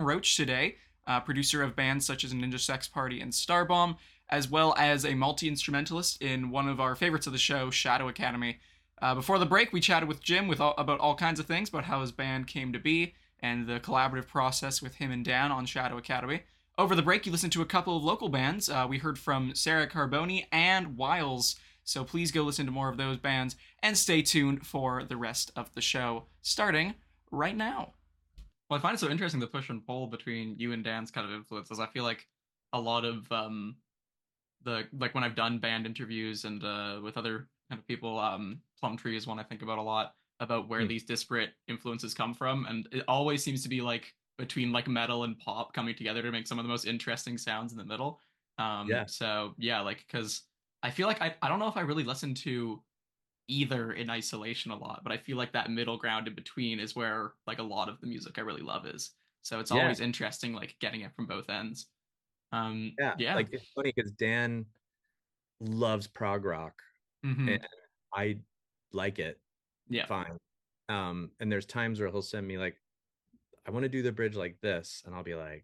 Roach today, producer of bands such as Ninja Sex Party and Starbomb, as well as a multi-instrumentalist in one of our favorites of the show, Shadow Academy. Before the break, we chatted with Jim about all kinds of things, about how his band came to be and the collaborative process with him and Dan on Shadow Academy. Over the break, you listened to a couple of local bands. We heard from Sarah Carboni and Wiles, so please go listen to more of those bands and stay tuned for the rest of the show, starting right now. Well, I find it so interesting the push and pull between you and Dan's kind of influences. I feel like a lot of the like when I've done band interviews and with other kind of people, Plum Tree is one I think about a lot about where these disparate influences come from, and it always seems to be like between like metal and pop coming together to make some of the most interesting sounds in the middle. Yeah. So yeah, like because I feel like I don't know if I really listen to either in isolation a lot, but I feel like that middle ground in between is where like a lot of the music I really love is. So it's Yeah. always interesting like getting it from both ends. Yeah. Yeah. Like it's funny because Dan loves prog rock and Hmm. I like it Yeah. fine. And there's times where he'll send me like, I want to do the bridge like this, and I'll be like,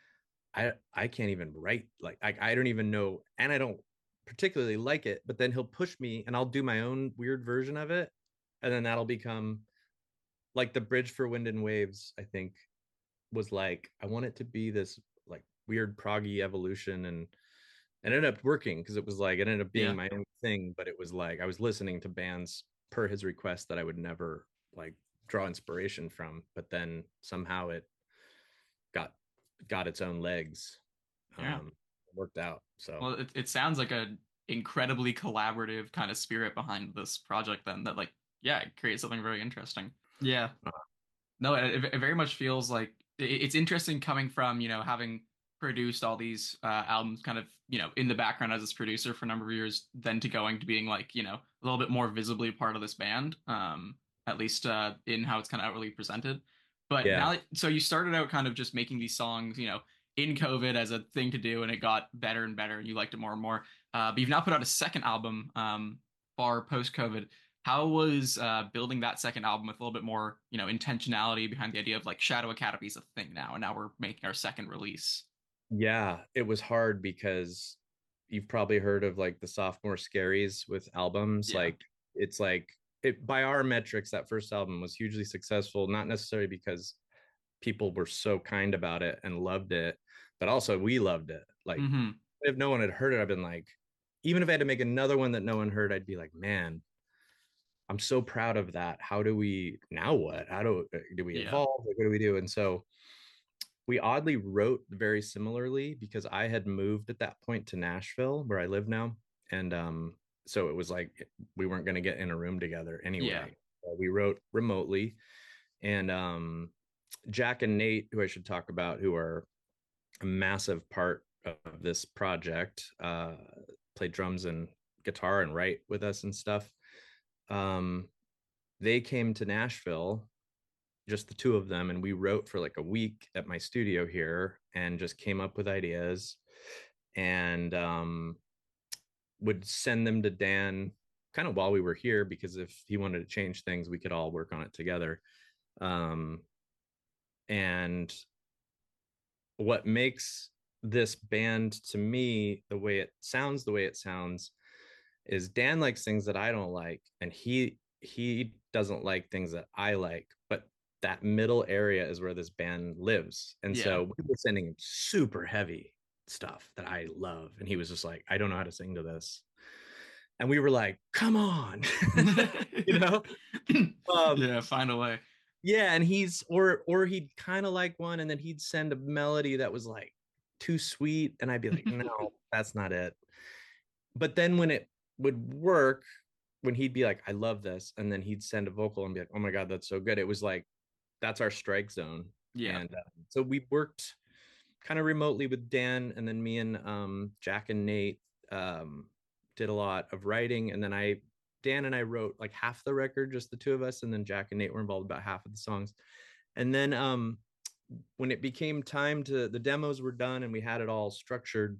I can't even write like I don't even know, and I don't particularly like it. But then he'll push me, and I'll do my own weird version of it, and then that'll become like the bridge for Wind and Waves. I think was like I want it to be this like weird proggy evolution, and it ended up working because it was like it ended up being Yeah. my own thing. But it was like I was listening to bands per his request that I would never like draw inspiration from, but then somehow it got got its own legs. Yeah. um Worked out. So Well, it sounds like a incredibly collaborative kind of spirit behind this project then that like yeah, it creates something very interesting. Yeah. No, it very much feels like it's interesting coming from, having produced all these albums kind of, in the background as this producer for a number of years, then to going to being like, a little bit more visibly part of this band, at least in how it's kind of outwardly presented. But yeah. now, so you started out kind of just making these songs, in COVID as a thing to do, and it got better and better, and you liked it more and more. But you've now put out a second album, far post COVID. How was building that second album with a little bit more, intentionality behind the idea of like Shadow Academy is a thing now, and now we're making our second release? Yeah, it was hard because you've probably heard of like the sophomore scaries with albums. Yeah, Like it's like it by our metrics, that first album was hugely successful, not necessarily because people were so kind about it and loved it, but also we loved it. Like mm-hmm. if no one had heard it, I've been like, even if I had to make another one that no one heard, I'd be like, man, I'm so proud of that. How do we now? What? How do we Yeah, evolve? Like, what do we do? And so we oddly wrote very similarly because I had moved at that point to Nashville, where I live now, and so it was like we weren't going to get in a room together yeah, anyway. We wrote remotely, and Jack and Nate, who I should talk about, who are a massive part of this project, play drums and guitar and write with us and stuff. Um, they came to Nashville, just the two of them, and we wrote for like a week at my studio here and just came up with ideas and would send them to Dan kind of while we were here because if he wanted to change things, we could all work on it together. Um, and what makes this band to me the way it sounds is Dan likes things that I don't like, and he doesn't like things that I like, but that middle area is where this band lives. And yeah. so we were sending him super heavy stuff that I love, and he was just like, I don't know how to sing to this. And we were like, come on. you know? Um, Yeah, find a way. yeah, and or he'd kind of like one, and then he'd send a melody that was like too sweet, and I'd be like, no, that's not it. But then when it would work, when he'd be like, I love this, and then he'd send a vocal and be like, oh my God, that's so good. It was like, that's our strike zone. Yeah, And so we worked kind of remotely with Dan, and then me and Jack and Nate did a lot of writing. And then Dan and I wrote like half the record, just the two of us. And then Jack and Nate were involved about half of the songs. And then when it became time to, the demos were done and we had it all structured,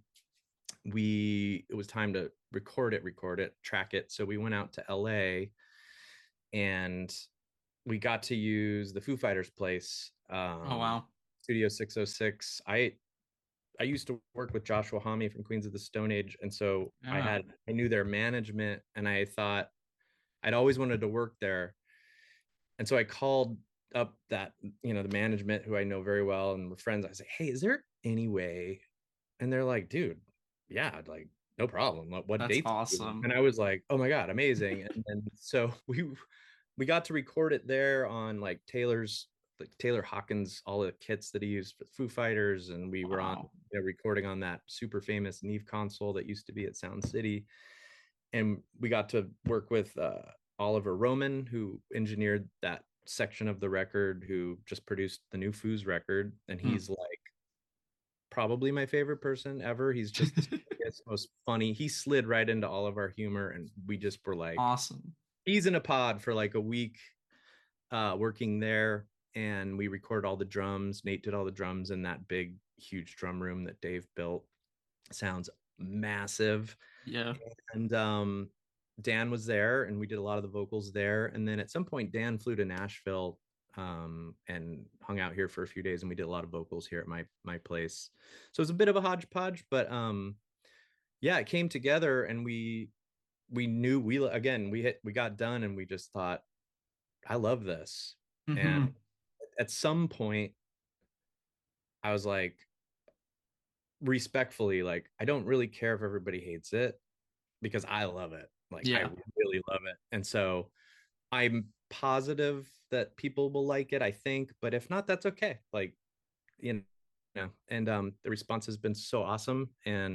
it was time to record it, track it. So we went out to LA and we got to use the Foo Fighters place. oh wow. Studio 606. I used to work with Joshua Homme from Queens of the Stone Age, and so Yeah. I knew their management, and I thought I'd always wanted to work there. And so I called up that, the management who I know very well and we're friends. I say, hey, is there any way? And they're like, dude, yeah, like no problem. What That's dates? awesome. And I was like, oh my God, amazing. And so we got to record it there on like Taylor Hawkins, all the kits that he used for Foo Fighters. And we were on, Wow. recording on that super famous Neve console that used to be at Sound City. And we got to work with Oliver Roman, who engineered that section of the record, who just produced the new Foos record. And Hmm. he's like probably my favorite person ever. He's just the most funny. He slid right into all of our humor, and we just were like, Awesome. he's in a pod for like a week working there. And we recorded all the drums. Nate did all the drums in that big, huge drum room that Dave built. Sounds massive. Yeah. And Dan was there, and we did a lot of the vocals there. And then at some point, Dan flew to Nashville and hung out here for a few days, and we did a lot of vocals here at my place. So it was a bit of a hodgepodge, but yeah, it came together, and we knew we got done, and we just thought, I love this. And Hmm. at some point, I was like, respectfully, like, I don't really care if everybody hates it because I love it. Like, I Yeah. really love it. And so I'm positive that people will like it, I think, but if not, that's okay. Like, and the response has been so awesome.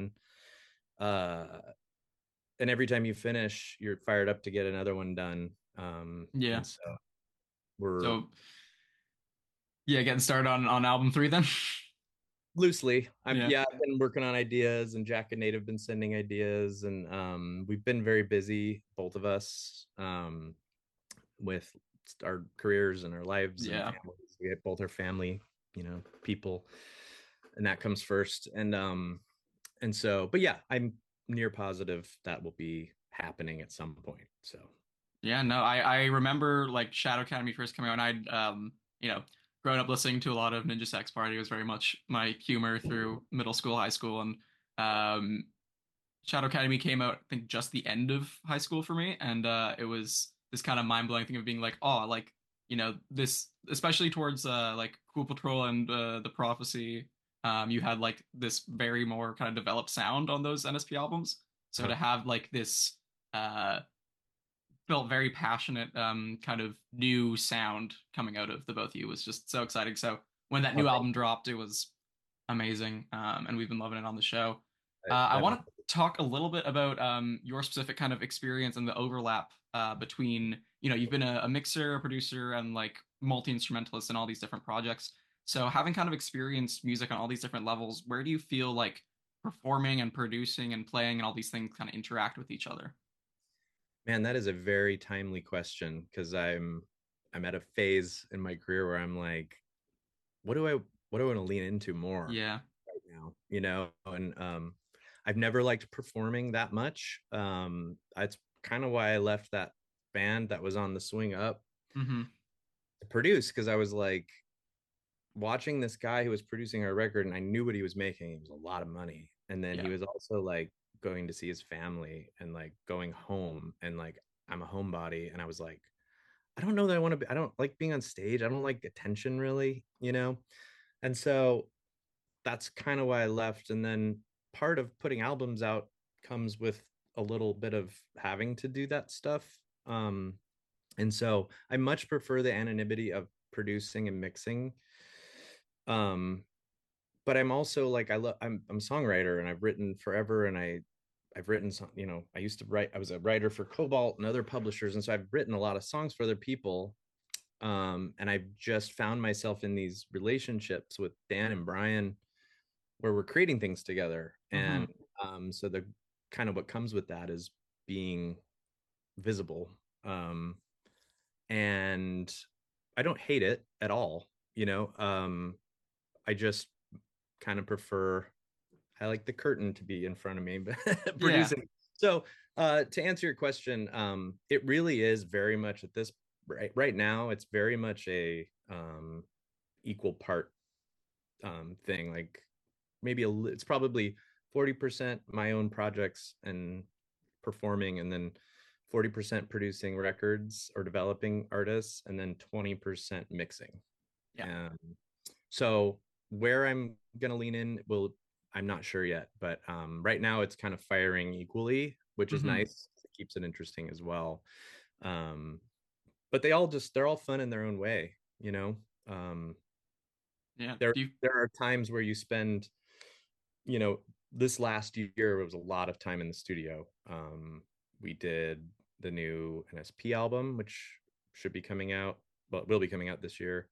Uh and every time you finish, you're fired up to get another one done. Yeah. And so we're So yeah, getting started on album 3 then. loosely, Yeah. I've been working on ideas, and Jack and Nate have been sending ideas, and we've been very busy, both of us, with our careers and our lives and Yeah. families. We have both our family, people, and that comes first. And so, but yeah, I'm near positive that will be happening at some point. So Yeah, no, I remember like Shadow Academy first coming out, and I'd growing up listening to a lot of Ninja Sex Party was very much my humor through middle school, high school, and um Shadow Academy came out, I think, just the end of high school for me, and it was this kind of mind-blowing thing of being like, oh, like, this, especially towards like Cool Patrol and the Prophecy, you had like this very more kind of developed sound on those NSP albums. So uh, to have like this uh felt very passionate kind of new sound coming out of the both of you was just so exciting. So when that oh, new thank album dropped, it was amazing, and we've been loving it on the show. you. I That want to talk a little bit about your specific kind of experience and the overlap between, you've been a mixer, a producer, and like multi-instrumentalist in all these different projects. So having kind of experienced music on all these different levels, where do you feel like performing and producing and playing and all these things kind of interact with each other? Man, that is a very timely question, because I'm at a phase in my career where I'm like, what do I what do I want to lean into more Yeah. right now? And I've never liked performing that much. That's kind of why I left that band that was on the swing up Hmm. to produce, because I was like watching this guy who was producing our record, and I knew what he was making. It was a lot of money. And then he Yeah. was also like going to see his family and like going home, and like, I'm a homebody, and I was like, I don't know that I want to be, I don't like being on stage. I don't like attention really. And so that's kind of why I left. And then part of putting albums out comes with a little bit of having to do that stuff. And so I much prefer the anonymity of producing and mixing. Um, but I'm also like, I'm a songwriter, and I've written forever, and I've written some, I used to write, I was a writer for Cobalt and other publishers. And so I've written a lot of songs for other people. And I've just found myself in these relationships with Dan and Brian where we're creating things together. And Hmm. so the kind of what comes with that is being visible. And I don't hate it at all. I just kind of prefer, I like the curtain to be in front of me, but Yeah. producing. So to answer your question, it really is very much at this right now, it's very much a equal part thing. Like maybe it's probably 40% my own projects and performing, and then 40% producing records or developing artists, and then 20% mixing. Yeah. So where I'm gonna lean in will, I'm not sure yet, but right now it's kind of firing equally, which is Hmm. nice. It keeps it interesting as well. Um, but they're all fun in their own way, you know. Um, Yeah. there Do you? there are times where you spend, you know, this last year was a lot of time in the studio. We did the new NSP album, which should be coming out, but will be coming out this year.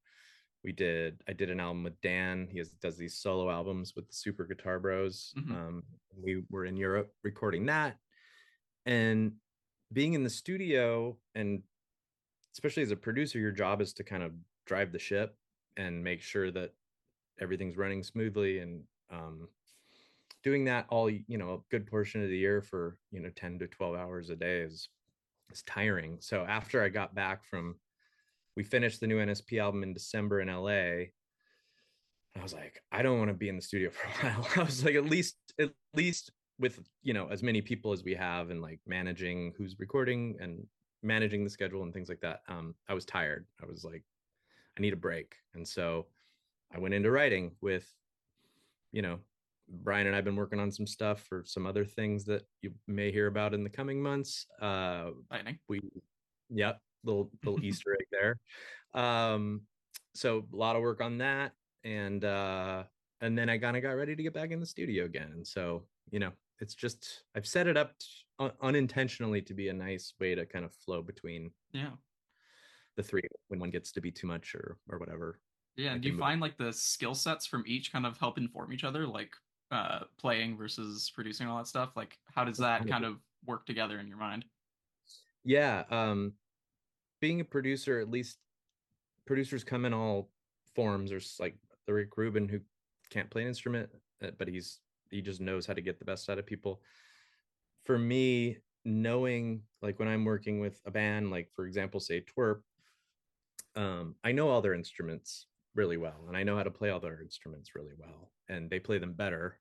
I did an album with Dan. Does these solo albums with the Super Guitar Bros. Mhm. We were in Europe recording that, and being in the studio, and especially as a producer, your job is to kind of drive the ship and make sure that everything's running smoothly. And doing that all, you know, a good portion of the year for, you know, 10 to 12 hours a day is tiring. So after I got back from, we finished the new NSP album in December in LA. I was like, I don't want to be in the studio for a while. I was like, at least with, you know, as many people as we have, and like managing who's recording and managing the schedule and things like that. I was tired. I was like, I need a break. And so I went into writing with, you know, Brian and I've been working on some stuff for some other things that you may hear about in the coming months. Lightning. We, yep, little Easter egg there. Um, so a lot of work on that, and then I kind of got ready to get back in the studio again. And so, you know, it's just I've set it up unintentionally to be a nice way to kind of flow between Yeah. the three when one gets to be too much or whatever. Yeah. I And do can you move. find like the skill sets from each kind of help inform each other, like playing versus producing all that stuff? Like, how does that kind of work together in your mind? Yeah, being a producer, at least producers come in all forms. There's like the Rick Rubin who can't play an instrument, but he just knows how to get the best out of people. For me, knowing like when I'm working with a band, like for example, say Twerp, I know all their instruments really well, and I know how to play all their instruments really well, and they play them better.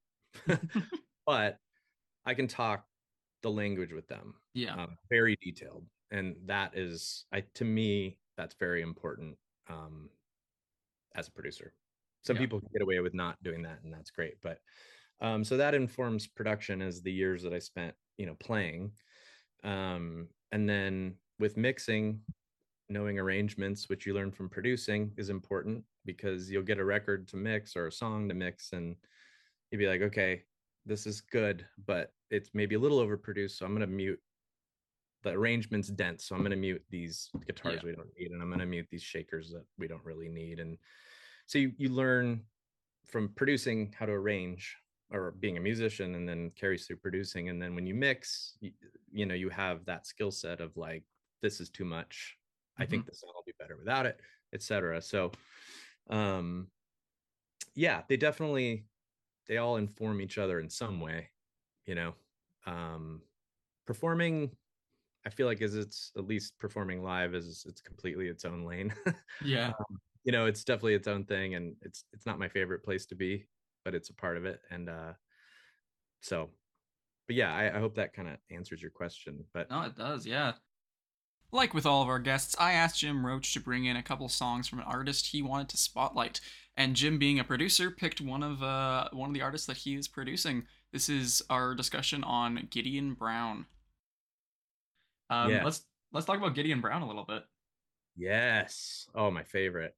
But I can talk the language with them, Yeah. very detailed, and that is, to me, that's very important. Um, as a producer. Some Yeah. people can get away with not doing that, and that's great. But so that informs production as the years that I spent, you know, playing. And then with mixing, knowing arrangements, which you learn from producing, is important because you'll get a record to mix or a song to mix, and you'll be like, okay, this is good, but it's maybe a little overproduced. So I'm going to mute the arrangement's dense. So I'm going to mute these Yeah. guitars we don't need, and I'm going to mute these shakers that we don't really need. And so you learn from producing how to arrange, or being a musician, and then carries through producing. And then when you mix, you know, you have that skill set of like, this is too much. I Hmm. think the song will be better without it, etc. So um yeah, they all inform each other in some way, you know. um Performing, I feel like, is it's at least performing live is it's completely its own lane. Yeah. You know, it's definitely its own thing, and it's not my favorite place to be, but it's a part of it. And so, but yeah, I hope that kind of answers your question. But No, it does. Yeah. Like with all of our guests, I asked Jim Roach to bring in a couple songs from an artist he wanted to spotlight, and Jim, being a producer, picked one of the artists that he is producing. This is our discussion on Gideon Brown. yeah, Let's talk about Gideon Brown a little bit. yes, oh, my favorite.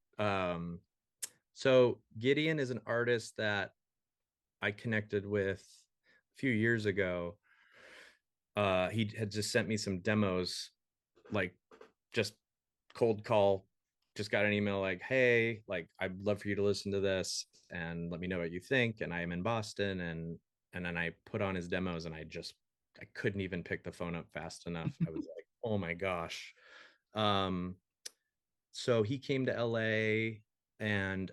So Gideon is an artist that I connected with a few years ago. He had just sent me some demos, like just cold call, just got an email like, hey, like, I'd love for you to listen to this and let me know what you think, and I am in Boston. And then I put on his demos, and I couldn't even pick the phone up fast enough. I was like, oh my gosh. um so he came to LA, and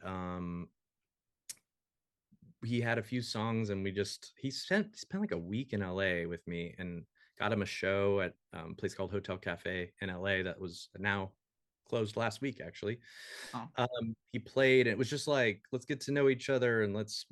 he had a few songs, and he spent like a week in LA with me, and got him a show at a place called Hotel Cafe in LA that was now closed last week actually. Oh, He played, and it was just like, let's get to know each other and let's